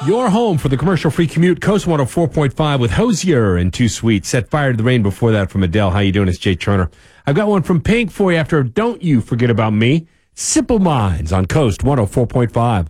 Your home for the commercial-free commute, Coast 104.5 with Hosier and Too Sweet. Set fire to the rain before that from Adele. How you doing? It's Jay Turner. I've got one from Pink for you after Don't You Forget About Me. Simple Minds on Coast 104.5.